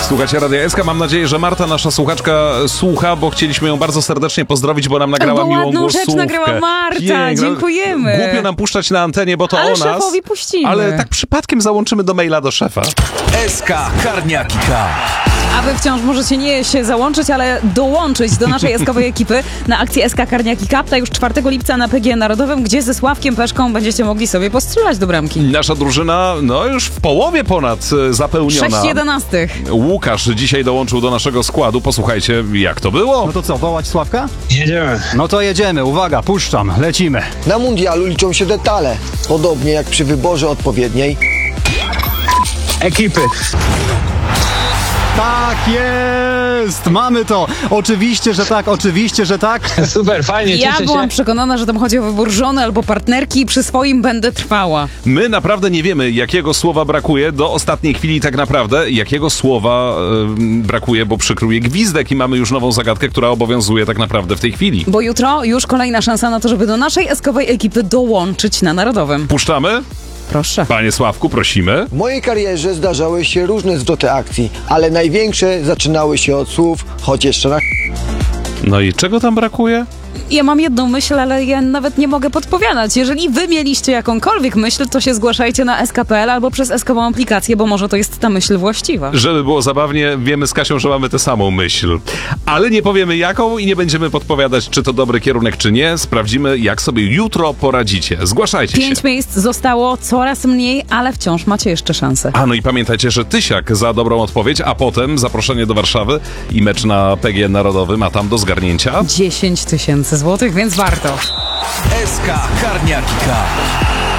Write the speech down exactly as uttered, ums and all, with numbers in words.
Słuchajcie Radia S K, mam nadzieję, że Marta, nasza słuchaczka, słucha, bo chcieliśmy ją bardzo serdecznie pozdrowić, bo nam nagrała bo miłą ładną głosówkę. rzecz nagrała Marta, Piękna. dziękujemy. Głupio nam puszczać na antenie, bo to ale o nas. szefowi puścimy. Ale tak przypadkiem załączymy do maila do szefa. S K Karniaki K. A wy wciąż możecie nie się załączyć, ale dołączyć do naszej eskowej ekipy na akcję S K Karniaki Cup. Ta już czwartego lipca na P G Narodowym, gdzie ze Sławkiem Peszką będziecie mogli sobie postrzelać do bramki. Nasza drużyna, no już w połowie ponad e, zapełniona. sześć jedenastych. Łukasz dzisiaj dołączył do naszego składu. Posłuchajcie, jak to było. No to co, wołać Sławka? Jedziemy. No to jedziemy, uwaga, puszczam, lecimy. Na mundialu liczą się detale, podobnie jak przy wyborze odpowiedniej Ekipy. Tak jest! Mamy to! Oczywiście, że tak, oczywiście, że tak. Super, fajnie, Ja cieszę byłam się. przekonana, że tam chodzi o wybór żony albo partnerki i przy swoim będę trwała. My naprawdę nie wiemy, jakiego słowa brakuje do ostatniej chwili tak naprawdę, jakiego słowa e, brakuje, bo przykruje gwizdek i mamy już nową zagadkę, która obowiązuje tak naprawdę w tej chwili. Bo jutro już kolejna szansa na to, żeby do naszej eskowej ekipy dołączyć na Narodowym. Puszczamy? Proszę. Panie Sławku, prosimy. W mojej karierze zdarzały się różne zwroty akcji, ale największe zaczynały się od słów, choć jeszcze na No i czego tam brakuje? Ja mam jedną myśl, ale ja nawet nie mogę podpowiadać. Jeżeli wy mieliście jakąkolwiek myśl, to się zgłaszajcie na S K kropka P L albo przez eskową aplikację, bo może to jest ta myśl właściwa. Żeby było zabawnie, wiemy z Kasią, że mamy tę samą myśl. Ale nie powiemy jaką i nie będziemy podpowiadać, czy to dobry kierunek, czy nie. Sprawdzimy, jak sobie jutro poradzicie. Zgłaszajcie Pięć się. miejsc zostało, coraz mniej, ale wciąż macie jeszcze szansę. A no i pamiętajcie, że tysiak za dobrą odpowiedź, a potem zaproszenie do Warszawy i mecz na P G Narodowym, a tam do zgarnięcia dziesięć tysięcy złotych, więc warto. S K Karniaki K.